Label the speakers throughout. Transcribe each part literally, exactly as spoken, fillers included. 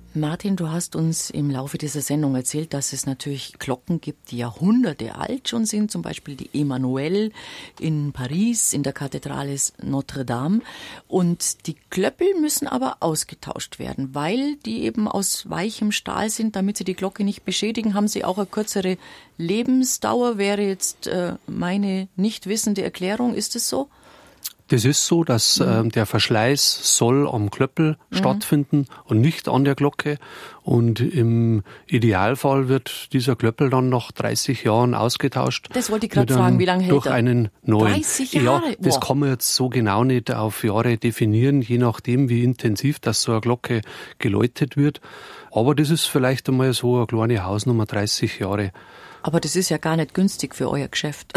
Speaker 1: Martin, du hast uns im Laufe dieser Sendung erzählt, dass es natürlich Glocken gibt, die Jahrhunderte alt schon sind, zum Beispiel die Emmanuel in Paris in der Kathedrale Notre Dame. Und die Klöppel müssen aber ausgetauscht werden, weil die eben aus weichem Stahl sind, damit sie die Glocke nicht beschädigen, haben sie auch eine kürzere Lebensdauer, wäre jetzt äh, meine nicht wissende Erklärung. Ist es so?
Speaker 2: Das ist so, dass äh, der Verschleiß soll am Klöppel mhm. stattfinden und nicht an der Glocke. Und im Idealfall wird dieser Klöppel dann nach dreißig Jahren ausgetauscht.
Speaker 1: Das wollte ich gerade fragen, wie lange hält er?
Speaker 2: Durch einen neuen.
Speaker 1: dreißig Jahre?
Speaker 2: Ja, das
Speaker 1: Boah.
Speaker 2: kann man jetzt so genau nicht auf Jahre definieren, je nachdem, wie intensiv das so eine Glocke geläutet wird. Aber das ist vielleicht einmal so eine kleine Hausnummer, dreißig Jahre.
Speaker 1: Aber das ist ja gar nicht günstig für euer Geschäft.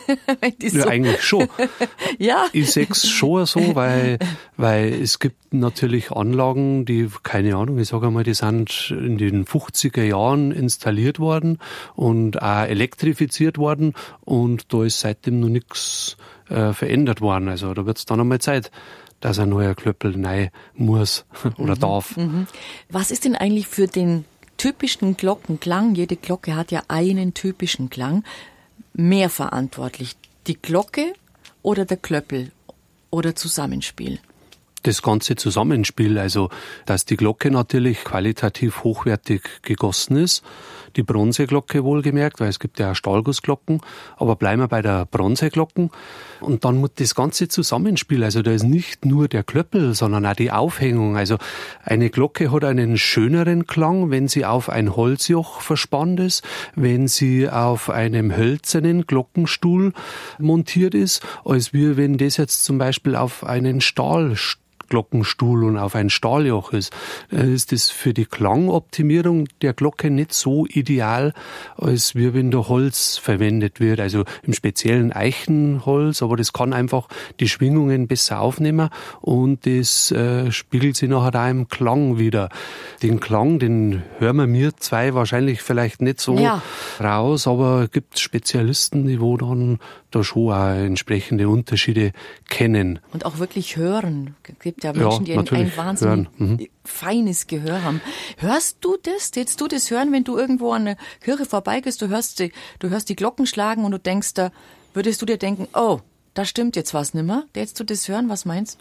Speaker 2: Ja,
Speaker 1: so
Speaker 2: eigentlich schon.
Speaker 1: Ja.
Speaker 2: Ich sehe es schon so, weil, weil es gibt natürlich Anlagen, die, keine Ahnung, ich sage einmal, die sind in den fünfziger Jahren installiert worden und auch elektrifiziert worden und da ist seitdem noch nichts äh, verändert worden. Also da wird es dann einmal Zeit, dass ein neuer Klöppel rein muss oder
Speaker 1: mhm,
Speaker 2: darf.
Speaker 1: Mhm. Was ist denn eigentlich für den typischen Glockenklang, jede Glocke hat ja einen typischen Klang, mehr verantwortlich? Die Glocke oder der Klöppel oder Zusammenspiel?
Speaker 2: Das ganze Zusammenspiel, also dass die Glocke natürlich qualitativ hochwertig gegossen ist, die Bronzeglocke wohlgemerkt, weil es gibt ja auch Stahlgussglocken, aber bleiben wir bei der Bronzeglocken. Und dann muss das ganze Zusammenspiel, also da ist nicht nur der Klöppel, sondern auch die Aufhängung. Also eine Glocke hat einen schöneren Klang, wenn sie auf ein Holzjoch verspannt ist, wenn sie auf einem hölzernen Glockenstuhl montiert ist, als wie wenn das jetzt zum Beispiel auf einen Stahl Glockenstuhl und auf ein Stahljoch ist, ist das für die Klangoptimierung der Glocke nicht so ideal, als wie wenn da Holz verwendet wird, also im speziellen Eichenholz, aber das kann einfach die Schwingungen besser aufnehmen und das äh, spiegelt sich nachher auch im Klang wieder. Den Klang, den hören wir mir zwei wahrscheinlich vielleicht nicht so ja. raus, aber es gibt Spezialisten, die wo dann da schon auch entsprechende Unterschiede kennen.
Speaker 1: Und auch wirklich hören. Es gibt ja Menschen, ja, die ein, ein wahnsinnig mhm. feines Gehör haben. Hörst du das? Jetzt du das hören, wenn du irgendwo an der Kirche vorbeigehst, du hörst die, du hörst die Glocken schlagen und du denkst da, würdest du dir denken, oh, da stimmt jetzt was nimmer? Jetzt du das hören, was meinst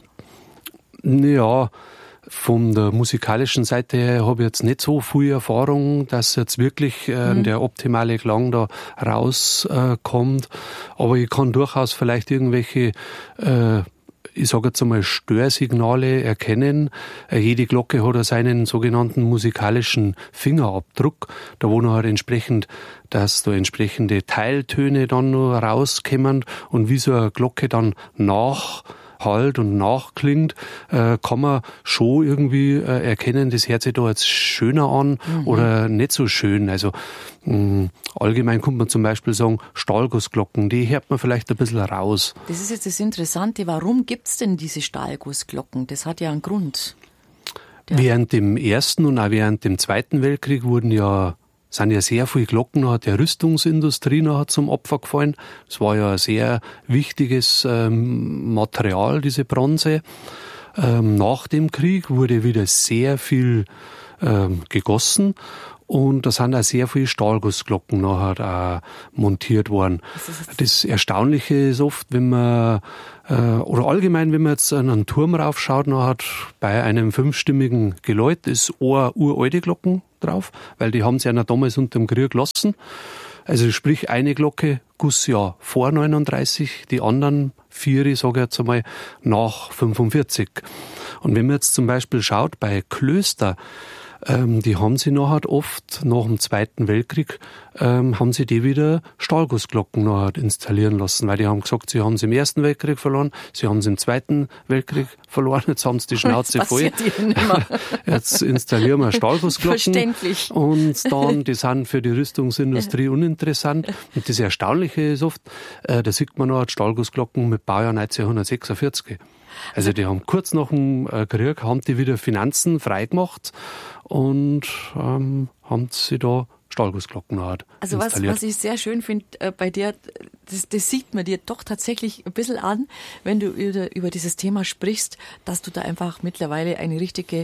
Speaker 1: du?
Speaker 2: Ja, von der musikalischen Seite her habe ich jetzt nicht so viel Erfahrung, dass jetzt wirklich äh, mhm. der optimale Klang da rauskommt. Äh, Aber ich kann durchaus vielleicht irgendwelche, äh, ich sage jetzt einmal, Störsignale erkennen. Äh, jede Glocke hat ja seinen sogenannten musikalischen Fingerabdruck, da wo noch halt entsprechend, dass da entsprechende Teiltöne dann noch rauskommen und wie so eine Glocke dann nach halt und nachklingt, äh, kann man schon irgendwie äh, erkennen, das hört sich da jetzt schöner an mhm. oder nicht so schön. Also mh, allgemein könnte man zum Beispiel sagen, Stahlgussglocken, die hört man vielleicht ein bisschen raus.
Speaker 1: Das ist jetzt das Interessante, warum gibt's denn diese Stahlgussglocken? Das hat ja einen Grund. Der
Speaker 2: während dem Ersten und auch während dem Zweiten Weltkrieg wurden ja sind ja sehr viele Glocken noch der Rüstungsindustrie noch zum Opfer gefallen. Es war ja ein sehr wichtiges ähm, Material, diese Bronze. Ähm, nach dem Krieg wurde wieder sehr viel ähm, gegossen und da sind auch sehr viele Stahlgussglocken nachher auch montiert worden. Das Erstaunliche ist oft, wenn man äh, oder allgemein, wenn man jetzt an einen Turm raufschaut, nachher bei einem fünfstimmigen Geläut ist eine uralte Glocken drauf, weil die haben sie ja noch damals unter dem Krieg gelassen. Also sprich, eine Glocke Gussjahr vor neununddreißig, die anderen vier, ich sage jetzt einmal, nach fünfundvierzig. Und wenn man jetzt zum Beispiel schaut, bei Klöster, ähm, die haben sie nachher oft nach dem Zweiten Weltkrieg, ähm, haben sie die wieder Stahlgussglocken nachher installieren lassen, weil die haben gesagt, sie haben sie im Ersten Weltkrieg verloren, sie haben sie im Zweiten Weltkrieg verloren, jetzt haben sie die Schnauze voll. Jetzt installieren wir Stahlgussglocken.
Speaker 1: Verständlich.
Speaker 2: Und dann, die sind für die Rüstungsindustrie uninteressant. Und das Erstaunliche ist oft, äh, da sieht man noch Stahlgussglocken mit Baujahr neunzehnhundertsechsundvierzig. Also die haben kurz nach dem Krieg haben die wieder Finanzen freigemacht und ähm, haben sie da Stahlgussglocken halt
Speaker 1: Also was,
Speaker 2: installiert.
Speaker 1: was ich sehr schön finde äh, bei dir, das, das sieht man dir doch tatsächlich ein bisschen an, wenn du über, über dieses Thema sprichst, dass du da einfach mittlerweile eine richtige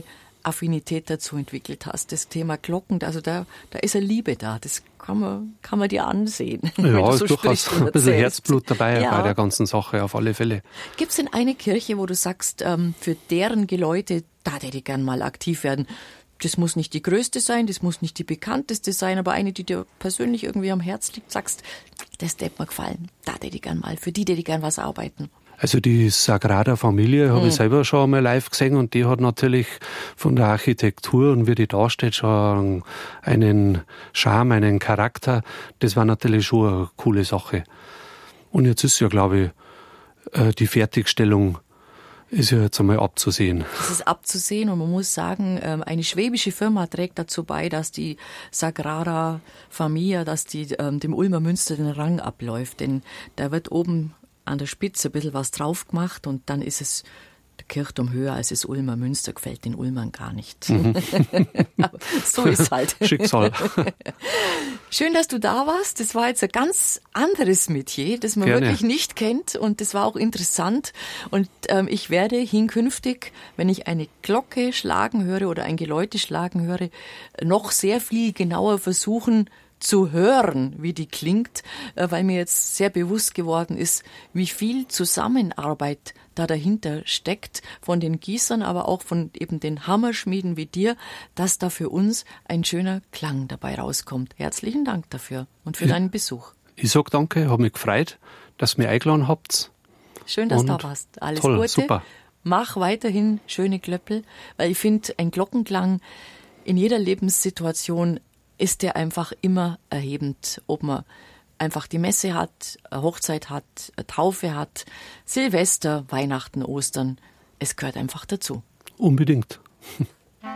Speaker 1: Affinität dazu entwickelt hast. Das Thema Glocken, also da, da ist eine Liebe da. Das kann man, kann man dir ansehen.
Speaker 2: Ja, ist so durchaus ein bisschen Herzblut dabei ja. bei der ganzen Sache, auf alle Fälle.
Speaker 1: Gibt es denn eine Kirche, wo du sagst, ähm, für deren Geläute, da hätte ich gern mal aktiv werden? Das muss nicht die größte sein, das muss nicht die bekannteste sein, aber eine, die dir persönlich irgendwie am Herz liegt, sagst, das hätte mir gefallen, da hätte ich gern mal, für die hätte ich gern was arbeiten.
Speaker 2: Also die Sagrada Familie habe hm. ich selber schon einmal live gesehen und die hat natürlich von der Architektur und wie die da steht schon einen Charme, einen Charakter. Das war natürlich schon eine coole Sache. Und jetzt ist ja, glaube ich, die Fertigstellung ist ja jetzt einmal abzusehen.
Speaker 1: Es ist abzusehen und man muss sagen, eine schwäbische Firma trägt dazu bei, dass die Sagrada Familia, dass die dem Ulmer Münster den Rang abläuft. Denn da wird oben an der Spitze ein bisschen was drauf gemacht und dann ist es der Kirchturm höher als das Ulmer Münster, gefällt den Ulmern gar nicht. Mhm. Aber so ist halt.
Speaker 2: Schicksal.
Speaker 1: Schön, dass du da warst. Das war jetzt ein ganz anderes Metier, das man
Speaker 2: Gerne.
Speaker 1: wirklich nicht kennt und das war auch interessant. Und ähm, ich werde hinkünftig, wenn ich eine Glocke schlagen höre oder ein Geläute schlagen höre, noch sehr viel genauer versuchen, zu hören, wie die klingt, weil mir jetzt sehr bewusst geworden ist, wie viel Zusammenarbeit da dahinter steckt, von den Gießern, aber auch von eben den Hammerschmieden wie dir, dass da für uns ein schöner Klang dabei rauskommt. Herzlichen Dank dafür und für ja. deinen Besuch.
Speaker 2: Ich sag danke, habe mich gefreut, dass ihr mich eingeladen habt.
Speaker 1: Schön, dass du da warst. Alles
Speaker 2: toll,
Speaker 1: Gute.
Speaker 2: Super.
Speaker 1: Mach weiterhin schöne Glöppel, weil ich finde, ein Glockenklang in jeder Lebenssituation ist der einfach immer erhebend, ob man einfach die Messe hat, eine Hochzeit hat, eine Taufe hat, Silvester, Weihnachten, Ostern. Es gehört einfach dazu.
Speaker 2: Unbedingt.